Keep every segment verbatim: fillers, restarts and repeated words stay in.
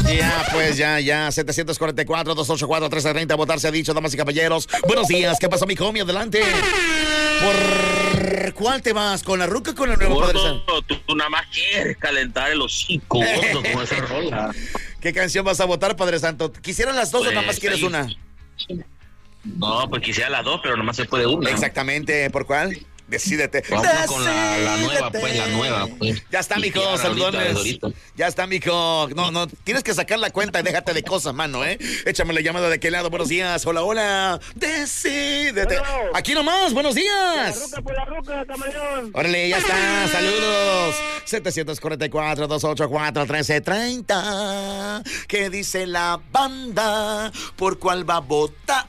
Ya, pues, ya, ya. setecientos cuarenta y cuatro, doscientos ochenta y cuatro, trescientos treinta. Votar se ha dicho, damas y caballeros. Buenos días. ¿Qué pasó, mi homie? Adelante. ¿Por cuál te vas? ¿Con la ruca o con el nuevo Padre Santo? Tú, tú nada más quieres calentar el hocico, gordo, con esa rola. ¿Qué canción vas a votar, Padre Santo? ¿Quisieran las dos pues, o nada más quieres ahí una? No, pues quisiera las dos, pero nada más se puede una. Exactamente. ¿Por cuál? Decídete. Vamos Decídete. con la, la nueva, pues, la nueva. Pues. Ya está, mijo, saludones. Ya está, mijo. No, no, tienes que sacar la cuenta y déjate de cosas, mano, ¿eh? Échame la llamada de aquel lado. Buenos días. Hola, hola. Decídete. Bueno. Aquí nomás, buenos días. Por la ruca, por la ruca, camaleón. Órale, ya está. Saludos. setecientos cuarenta y cuatro, doscientos ochenta y cuatro, trescientos treinta. ¿Qué dice la banda? ¿Por cuál va a votar?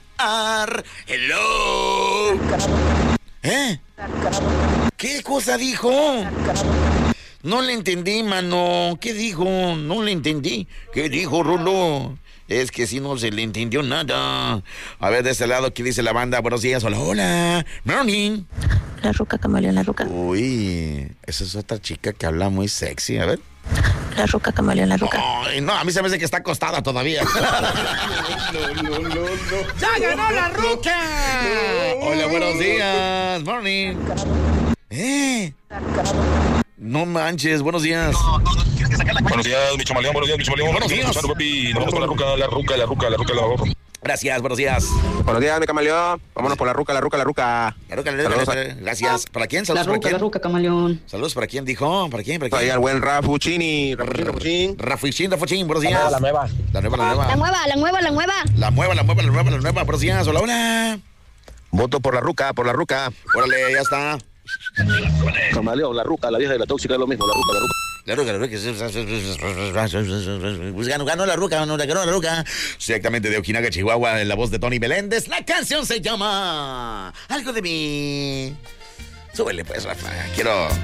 Hello. ¿Eh? ¿Qué cosa dijo? No le entendí, mano. ¿Qué dijo? No le entendí. ¿Qué dijo, Rulo? Es que si no se le entendió nada. A ver, de este lado, ¿qué dice la banda? Buenos días, hola, hola. Morning. La ruca, camaleón, la ruca. Uy, esa es otra chica que habla muy sexy, a ver. La ruca, camaleón, la ruca. Ay, no, a mí se me hace que está acostada todavía. no, no, no, no. ¡Ya ganó la ruca! No. Hola, buenos días. Morning. ¿Eh? No manches, buenos días. No, no, no, tienes que sacar la buenos días, mi chamaleón, buenos días, mi chamaleón. Buenos días. Escuchando, papi. Nos vamos con la ruca, la ruca, la ruca, la ruca, la ruca. Gracias, buenos días. Buenos días, mi camaleón. Vámonos por la ruca, la ruca, la ruca. La ruca, la ruca, la ruca. Gracias. ¿Para quién? Saludos la ruca, para quién. La ruca, camaleón. Saludos para quién dijo. ¿Para quién? ¿Para quién? Ahí al buen Rafuchini. Rafuchín, Rafuchín. Rafuchín, Rafuchín, buenos días. La nueva. La nueva, la nueva. La nueva, la nueva, la nueva. La nueva, la nueva, la nueva, la nueva. Buenos días. Hola, hola. Voto por la ruca, por la ruca. Órale, ya está. Camaleón, la ruca, la vieja de la tóxica es lo mismo, la ruca, la ruca. La ruca, la ruca. Ganó, ganó la ruca, ganó, ganó la ruca. Directamente de Ojinaga, Chihuahua, en la voz de Tony Meléndez. La canción se llama Algo de mí. Súbele pues, Rafa. Quiero